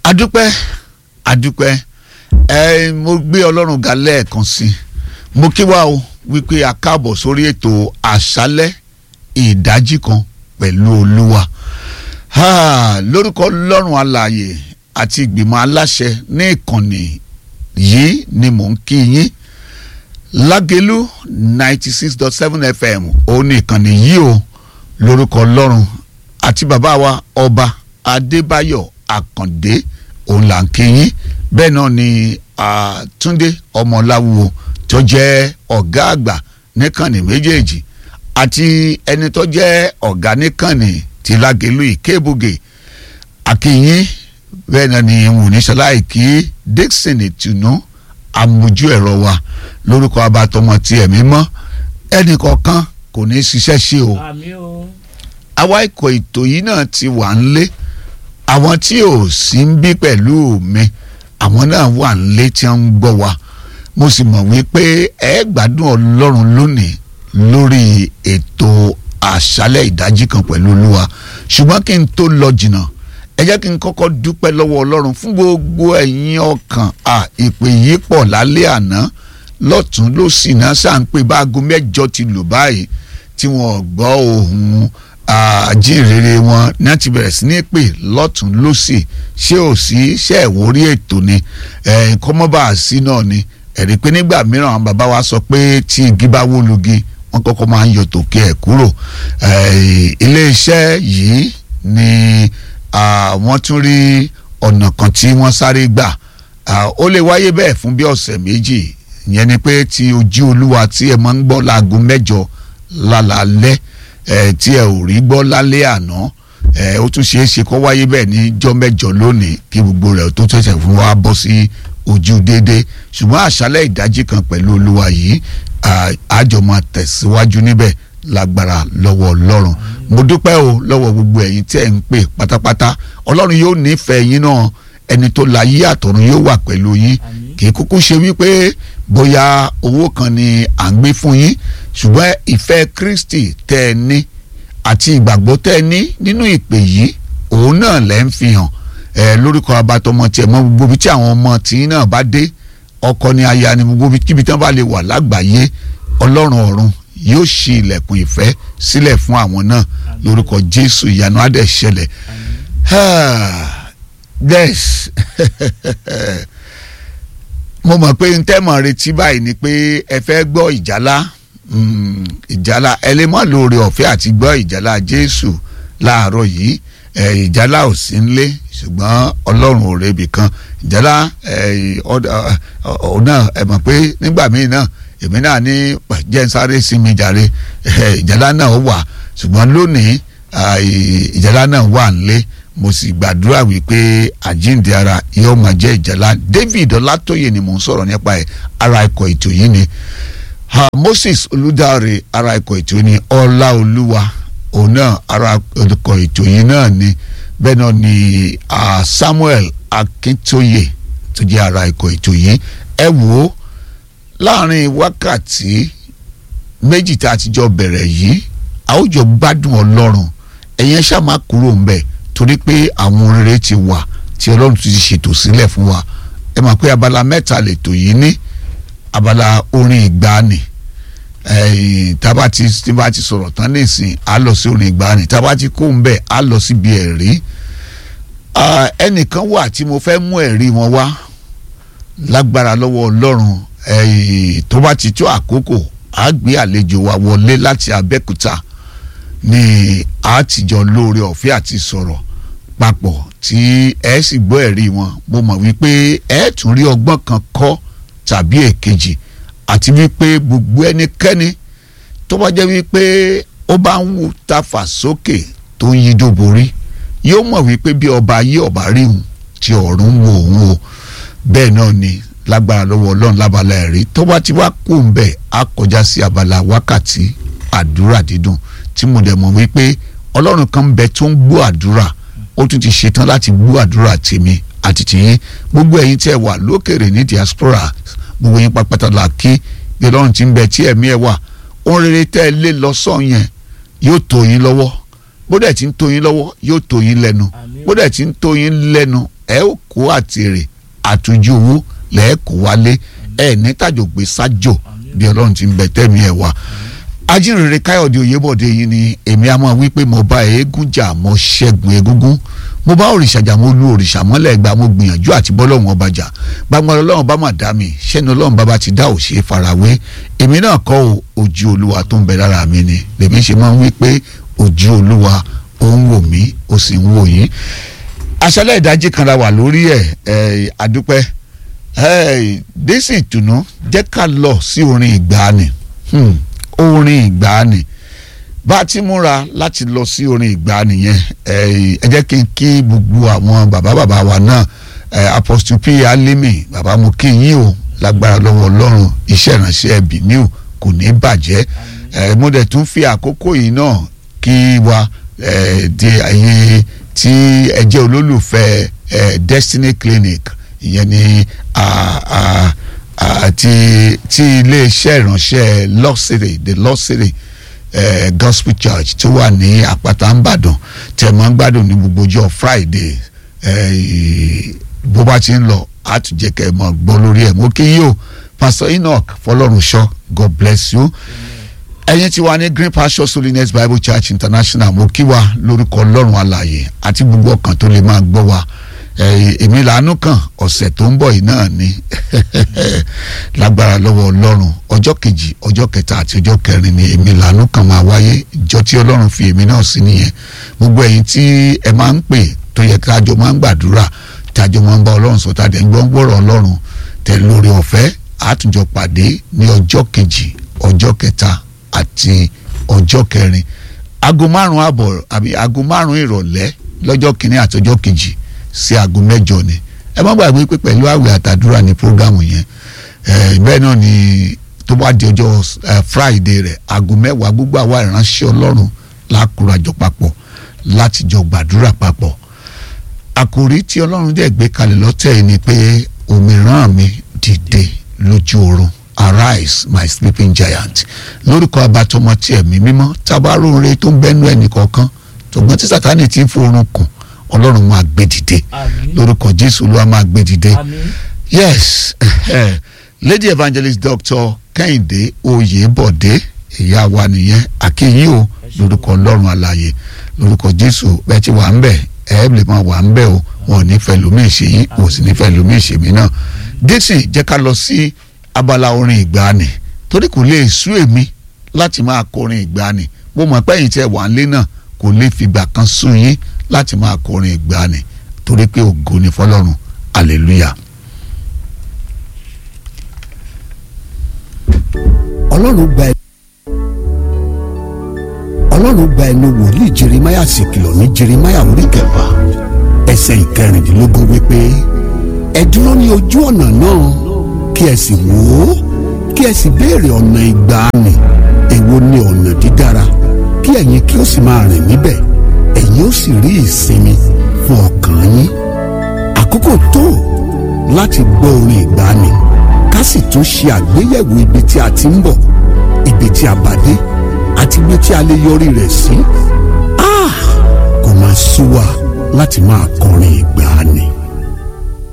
adúpẹ́ mo gbé ọlọ́run ga lẹ́ẹ̀kan sí mo kí wa o wípé a káàbọ̀ sórí ètò àṣálẹ́ ìdájí kan pẹ̀lú olúwa lórúkọ ọlọ́run alààyè àti ìgbìmọ̀ aláṣẹ ní ìkànnì yìí ni mò ń kí yín Lágelú 96.7 FM òun ní ìkànnì yìí o lórúkọ ọlọ́run àti bàbá wa ọba Adébáyọ̀ Àkàndé òun là ń kí yín bẹ́ẹ̀ náà ni Túndé Ọmọláwùwò tó jẹ́ ọ̀gá àgbà níkànnì méjèèjì àti ẹni tó jẹ́ ọ̀gá níkànnì ti Lágelú Ìkébùgè àkìyín bẹ́ẹ̀ náà ni wùníṣọ́láì kí Dixon Ìtùnú amójú ẹ̀rọ wa lórúkọ abatọmọ ti ẹ̀mí mọ́ ẹnì kọ̀ọ̀kan kò ní ṣiṣẹ́ ṣe o. Àmín o. Àwa ikọ̀ ètò yìí náà ti wà ńlé àwọn tí ò sí ń bí pẹ̀lú mi àwọn náà wà ńlé tí wọ́n ń gbọ́ wa mo sì mọ̀ wípé ẹ gbádùn Ọlọ́run lónìí lórí ètò àṣálẹ́ ìdájí kan pẹ̀lú Olúwa ṣùgbọ́n kí n tó lọ jìnnà ẹ jẹ́ kí n kọ́kọ́ dúpẹ́ lọ́wọ́ Ọlọ́run fún gbogbo ẹ̀yin ọkàn ìpè yìí pọ̀ lálẹ́ àná lọ́tún lósì náà ṣáà ń pè bá aago 8 ti lù báyìí tí wọ́n gbọ́ ohùn àjíǹrere wọn náà ti bẹ̀rẹ̀ sí ní pè lọ́tún lósì ṣé ò sí ṣe ìwórí ètò ni kọ́mọ́bà sí náà ni ẹ̀rí pé nígbà mìíràn àwọn bàbá wa sọ pé tí igi bá wó lugi wọ́n kọ́kọ́ máa ń yọ tòkè ẹ̀ kúrò iléeṣẹ́ yìí ni wọ́n tún rí ọ̀nà kan tí wọ́n sáré gbà ó lè wáyé bẹ́ẹ̀ fún bí ọ̀sẹ̀ méjì ìyẹn ni pé ti ojú Olúwa tí ẹ máa ń gbọ́ láago 8 lálẹ́ tí ẹ ò rí gbọ́ lálẹ́ àná ó tún ṣeé ṣe kó wáyé bẹ́ẹ̀ ní jọ́ 8 lónìí kí gbogbo rẹ̀ tó tẹ̀sẹ̀ fún wa bọ́ sí ojú déédéé ṣùgbọ́n àṣálẹ́ ìdájí kan pẹ̀lú Olúwa yìí àjọ máa tẹ̀síwájú níbẹ̀ lágbára lọ́wọ́ Ọlọ́run mo dúpẹ́ o lọ́wọ́ gbogbo ẹ̀yin tí ẹ̀ ń pè pátápátá Ọlọ́run yóò nífẹ̀ẹ́ yín náà ẹni tó láyé àtọ̀run yóò wà pẹ̀lú yín kì í kúkú ṣe wípé bóyá owó kan ni à ń gbé fún yín ṣùgbọ́n ìfẹ́ Kristi tẹ́ ẹ ní àti ìgbàgbọ́ tẹ́ ẹ ní nínú ìpè yìí òun náà lẹ́ ń fi hàn lórúkọ abatọmọ tiẹ̀ mọ́ gbogbo ibi tí àwọn ọmọ tí náà bá dé ọkọ ni aya ni gbogbo kíbi tí wọ́n bá lè wà lágbàáyé Ọlọ́run ọ̀run yóò ṣí ilẹ̀kùn ìfẹ́ sílẹ̀ fún àwọn náà lórúkọ Jésù ìyanu á dẹ̀ ṣẹlẹ̀ yes mo mọ̀ pé n tẹ́ mọ̀ retí báyìí ni pé ẹ fẹ́ gbọ́ ìjálá ẹ lè mọ̀ lóore ọ̀fẹ́ àti gbọ́ ìjálá Jésù láàárọ̀ yìí ìjálá ò sí nlé ṣùgbọ́n Ọlọ́run ò rebi kan ìjálá náà ẹ mọ̀ pé nígbà míì náà èmi náà ní jẹ́ ń sáré sinmi jàre ìjálá náà ó wà ṣùgbọ́n lónìí ìjálá náà wà nlé mo sì gbàdúrà wípé àjíǹde ara yóò máa jẹ́ ìjálá David Ọlátóyè ni mò ń sọ̀rọ̀ nípa ẹ̀ ara ikọ̀ ètò yìí ni Moses Olúdáre ara ikọ̀ ètò yìí ni Ọláolúwa òun náà ara ikọ̀ ètò yìí náà ni bẹ́ẹ̀ náà ni Samuel Akíntóyè tó jẹ́ ara ikọ̀ ètò yìí ẹ wò ó láàrin wákàtí méjì tá a ti jọ bẹ̀rẹ̀ yìí a ó jọ gbádùn Ọlọ́run ẹ̀yin ṣáà má kúrò ń bẹ̀ torí pé àwọn rere ti wà tí Ọlọ́run ti ṣètò sílẹ̀ fún wa ẹ mọ̀ pé abala mẹ́ta lètò yìí ní abala orin ìgbàanì tábà ti sọ̀rọ̀ tán nísìn á lọ sí orin ìgbàanì tábà ti kó ń bẹ̀ á lọ síbi ẹ̀rí ẹnìkan wà tí mo fẹ́ mú ẹ̀rí wọn wá lágbára lọ́wọ́ Ọlọ́run tó bá ti tó àkókò á gbé àlejò wa wọlé láti Abẹ́òkúta ní àtijọ́ lóore ọ̀fẹ́ àti sọ̀rọ̀ papọ̀ tí ẹ sì gbọ́ ẹ̀rí wọn mo mọ̀ wípé ẹ tún rí ọgbọ́n kan kọ́ tàbí èkejì àti wípé gbogbo ẹnikẹ́ni tó bá jẹ́ wípé ó bá ń wù tafà sókè tó ń yíjó borí yóò mọ̀ wípé bí ọba ayé ọba rí òun tí ọ̀run wo òun o bẹ́ẹ̀ náà ni lágbára lọ́wọ́ Ọlọ́run lábala ẹ̀rí tó bá ti wá kó ń bẹ̀ á kọjá sí abala wákàtí àdúrà dídùn tí mo dẹ̀ mọ̀ wípé Ọlọ́run kan ń bẹ tó ń gbọ́ àdúrà ó tún ti ṣetán láti gbọ́ àdúrà tèmi àti tìyín gbogbo ẹ̀yin tí ẹ wà lókèrè ní diaspora gbogbo yín pápátá la kí bí Ọlọ́run ti ń bẹ tí ẹ̀mí ẹ wà ohun rere tẹ́ ẹ lé lọ sọ́ọ̀ yẹn yóò tó yín lọ́wọ́ bó dẹ̀ ti ń tó yín lọ́wọ́ yóò tó yín lẹ́nu bó dẹ̀ ti ń tó yín lẹ́nu ẹ ó kó àtèrè àtúnjú owó lẹ́ẹ̀kó wálé ẹ ní tàjò gbé sájò bí ọlọ́run ti ń bẹ tẹ́mi ẹ̀ wá. ajínrere káyọ̀dé oyèbọ̀dé yìí ni èmi a máa wí pé mo bá eégún jà mo ṣẹ́gun egúngún mo bá òrìṣà jà mo lu òrìṣà mọ́lẹ̀ gba mo gbìyànjú àti bọ́lọ́run ọba jà gbàgbọ́ ọlọ́run bá mà dá mi ṣẹ́ni ọlọ́run bá ti dá òṣè farawé èmi náà kọ́ ojú olúwa tó ń bẹ lára mi ni lèmi ṣe máa ń wí pé ojú olúwa ó ń wò mí ó sì ń wò yín. aṣálẹ̀ ìdájí kan la wà lórí ẹ̀ àdúpẹ́ dẹ́sìn ìtùnú jẹ́ ká lọ sí orin ìgbàanì orin ìgbàanì bá a ti múra láti lọ sí orin ìgbàanì yẹn ẹ jẹ́ kí n kí gbogbo àwọn bàbá wa náà Apostle P. Alimi bàbá mo kí yín o lágbára lọ́wọ́ ọlọ́run iṣẹ́ ìránṣẹ́ ẹbí mi ò kò ní bàjẹ́ mo dẹ̀ tún fi àkókò yìí náà kí wa di ayé tí ẹ jẹ́ olólùfẹ́ Destiny Clinic ìyẹn ni ti iléeṣẹ́ ìránṣẹ́ Lost City Gospel Church tó wà ní àpáta ńbàdàn tẹ̀ mọ́ ń gbádùn ní gbogbo ọjọ́ Friday bó bá ti ń lọ àtúnjẹ kẹ́ ẹ mọ̀ gbọ́ lórí ẹ̀ mo kí yín o Pastor Enoch Fọlọ́runṣọ́ God bless you ẹ̀yin tí wà ní Green Pasture Holiness Bible Church International mo kí wa lórúkọ ọlọ́run alààyè àti gbogbo ọkàn tó lè máa gbọ́ wa èmi làánú kan ọ̀sẹ̀ tó ń bọ̀ yìí náà ni lágbára lọ́wọ́ ọlọ́run ọjọ́ kejì ọjọ́ kẹta àti ọjọ́ kẹrin ni èmi làánú kan máa wáyé ìjọ tí ọlọ́run fi èmi náà sí nìyẹn gbogbo ẹ̀yin tí ẹ máa ń pè tó yẹ kí àjọ máa ń gbàdúrà tí àjọ máa ń bá ọlọ́run sọ tá a dẹ̀ ń gbọ́rọ̀ ọlọ́run tẹ̀ lórí ọ̀fẹ́ àtúnjọ pàdé ní ọjọ́ kejì ọjọ́ kẹta àti ọjọ́ kẹrin aago 5 àbọ̀ àbí aago 5 ìrọ̀lẹ́ lọ́jọ́ kìíní àti ọjọ́ kejì sí aago 8 ni ẹ má gbàgbé pé pẹ̀lú àwẹ̀ àtàdúrà ní prógámù yẹn bẹ́ẹ̀ náà ni tó bá di ọjọ́ Friday rẹ̀ aago 10 gbogbo àwa ìránṣẹ́ ọlọ́run lákùrajọ papọ̀ láti jọ gbàdúrà papọ̀ àkòrí tí ọlọ́run dẹ̀ gbé kalẹ̀ lọ́tẹ̀ yìí ni pé òmíràn mi dìde lójú oorun arise my sleeping giant lórúkọ abatọmọ tí ẹ̀mí mímọ́ tábàárò rẹ tó ń bẹ́nu ẹnì kọ̀ọ̀kan ṣùgbọ́n tí Sátánì ti ń forun kùn ọlọ́run máa gbé dìde lórúkọ Jésù Olúwa máa gbé dìde yes Lady Evangelist Dr. Kẹ́hìndé Oyèbọ̀dé ìyá wa nìyẹn àkíyí o lórúkọ ọlọ́run alààyè lórúkọ Jésù bẹ́ẹ̀ tí wà ń bẹ̀ ẹ lè máa wà ń bẹ̀ o wọn ò ní fẹ́ lómi ìṣe yín wọn ò sì ní fẹ́ lómi ìṣe mi náà Dixon jẹ́ ká lọ sí abala orin ìgbàanì torí kò lè sú èmi láti máa kọrin ìgbàanì mo mọ̀ pé ẹ̀yin tí ẹ wà ń lé náà kò lè fìgbà kan sú yín láti máa kọrin ìgbàanì torí pé ògo ni fọ́lọ́run hallelujah. ọlọ́run gba ẹnu wòlíì Jeremáyà sì kìlọ̀ ní Jeremáyà orí 9 ẹsẹ̀ 14 wípé ẹ dúró ní ojú ọ̀nà náà kí ẹ sì wò ó kí ẹ sì béèrè ọ̀nà ìgbàanì èwo ni ọ̀nà dídára kí ẹ̀yin kí ó sì máa rìn níbẹ̀ ẹ̀yin ó sì rí ìsinmi fún ọkàn yín. àkókò tó láti gbọ́ orin ìgbàanì ká sì tún ṣe àgbéyẹ̀wò ibi tí a ti ń bọ̀ ibi tí a bá dé àti ibi tí a lè yọrí rẹ̀ sí. kò máa sú wa láti máa kọrin ìgbàanì.